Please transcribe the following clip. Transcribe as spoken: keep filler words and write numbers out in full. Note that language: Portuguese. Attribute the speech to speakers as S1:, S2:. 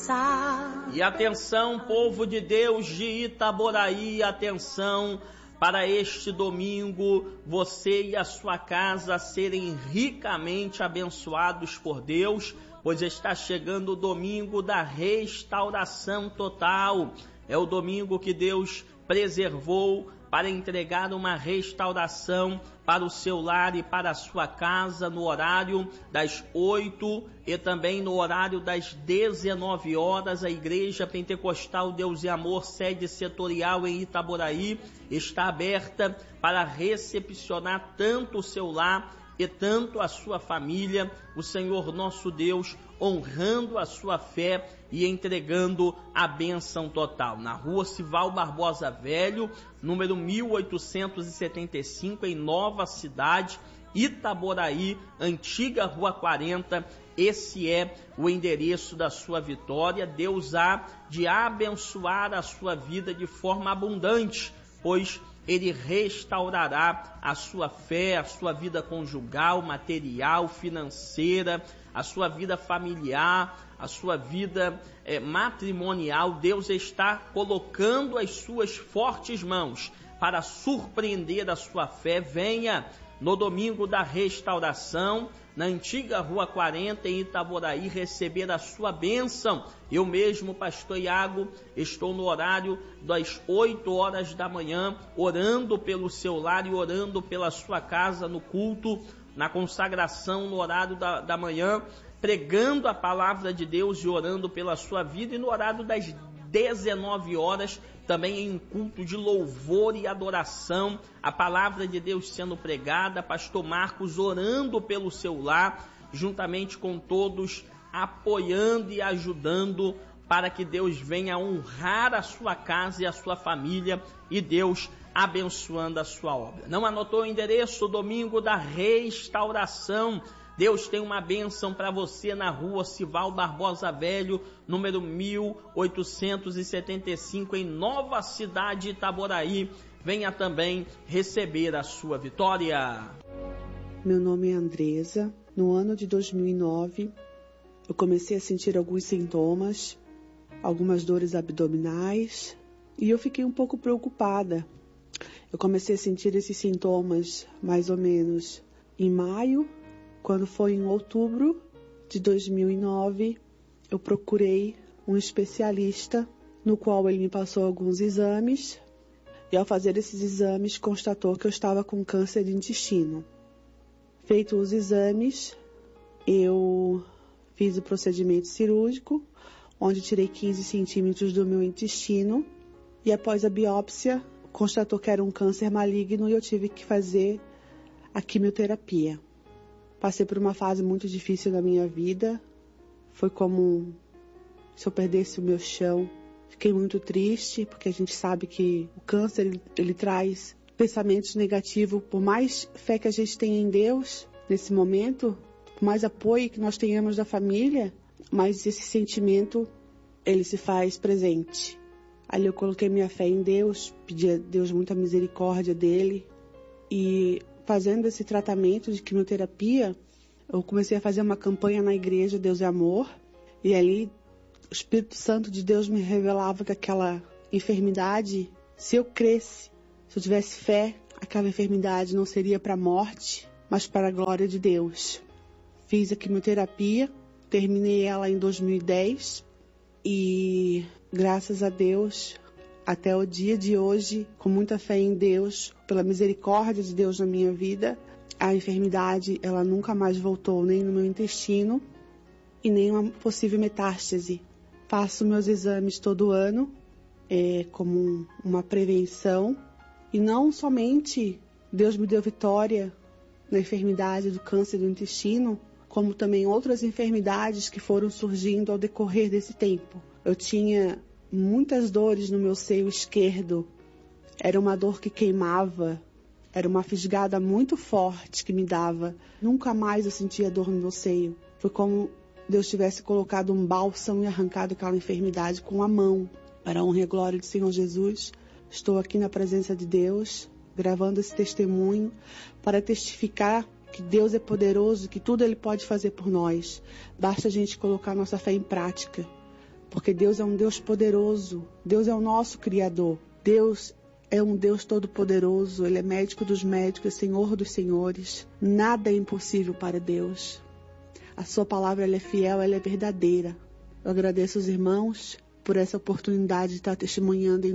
S1: E atenção, povo de Deus de Itaboraí, atenção para este domingo, você e a sua casa serem ricamente abençoados por Deus, pois está chegando o domingo da restauração total. É o domingo que Deus preservou para entregar uma restauração para o seu lar e para a sua casa no horário das oito e também no horário das dezenove horas. A Igreja Pentecostal Deus e Amor, sede setorial em Itaboraí, está aberta para recepcionar tanto o seu lar e tanto a sua família, o Senhor nosso Deus honrando a sua fé e entregando a bênção total. Na rua Sival Barbosa Velho, número mil oitocentos e setenta e cinco, em Nova Cidade, Itaboraí, antiga Rua quarenta. Esse é o endereço da sua vitória. Deus há de abençoar a sua vida de forma abundante, pois Ele restaurará a sua fé, a sua vida conjugal, material, financeira, a sua vida familiar, a sua vida é, matrimonial. Deus está colocando as suas fortes mãos para surpreender a sua fé. Venha no domingo da restauração, na antiga Rua quarenta, em Itaboraí, receber a sua bênção. Eu mesmo, pastor Iago, estou no horário das oito horas da manhã, orando pelo seu lar e orando pela sua casa no culto, na consagração no horário da, da manhã, pregando a palavra de Deus e orando pela sua vida, e no horário das dezenove horas, também em um culto de louvor e adoração, a palavra de Deus sendo pregada, pastor Marcos orando pelo seu lar, juntamente com todos, apoiando e ajudando para que Deus venha honrar a sua casa e a sua família, e Deus abençoando a sua obra. Não anotou o endereço? Domingo da restauração. Deus tem uma bênção para você na rua Sival Barbosa Velho, número mil oitocentos e setenta e cinco, em Nova Cidade, Itaboraí. Venha também receber a sua vitória.
S2: Meu nome é Andresa. No ano de dois mil e nove, eu comecei a sentir alguns sintomas, algumas dores abdominais, e eu fiquei um pouco preocupada. Eu comecei a sentir esses sintomas mais ou menos em maio. Quando foi em outubro de dois mil e nove, eu procurei um especialista, no qual ele me passou alguns exames, e ao fazer esses exames constatou que eu estava com câncer de intestino. Feitos os exames, eu fiz o procedimento cirúrgico, onde tirei quinze centímetros do meu intestino, e após a biópsia constatou que era um câncer maligno e eu tive que fazer a quimioterapia. Passei por uma fase muito difícil da minha vida. Foi como se eu perdesse o meu chão. Fiquei muito triste, porque a gente sabe que o câncer, ele, ele traz pensamentos negativos. Por mais fé que a gente tenha em Deus, nesse momento, por mais apoio que nós tenhamos da família, mas esse sentimento, ele se faz presente. Ali eu coloquei minha fé em Deus, pedi a Deus muita misericórdia dele, e fazendo esse tratamento de quimioterapia, eu comecei a fazer uma campanha na igreja Deus é Amor, e ali o Espírito Santo de Deus me revelava que aquela enfermidade, se eu cresce, se eu tivesse fé, aquela enfermidade não seria para a morte, mas para a glória de Deus. Fiz a quimioterapia, terminei ela em dois mil e dez, e graças a Deus, até o dia de hoje, com muita fé em Deus, pela misericórdia de Deus na minha vida, a enfermidade ela nunca mais voltou nem no meu intestino e nem uma possível metástase. Faço meus exames todo ano, é, como uma prevenção, e não somente Deus me deu vitória na enfermidade do câncer do intestino, como também outras enfermidades que foram surgindo ao decorrer desse tempo. Eu tinha muitas dores no meu seio esquerdo, era uma dor que queimava, era uma fisgada muito forte que me dava. Nunca mais eu sentia dor no meu seio. Foi como Deus tivesse colocado um bálsamo e arrancado aquela enfermidade com a mão. Para a honra e a glória do Senhor Jesus, estou aqui na presença de Deus, gravando esse testemunho para testificar que Deus é poderoso, que tudo Ele pode fazer por nós. Basta a gente colocar nossa fé em prática. porque Deus é um Deus poderoso, Deus é o nosso Criador, Deus é um Deus todo-poderoso, Ele é médico dos médicos, Senhor dos senhores, nada é impossível para Deus. A sua palavra ela é fiel, ela é verdadeira. Eu agradeço aos irmãos por essa oportunidade de estar testemunhando em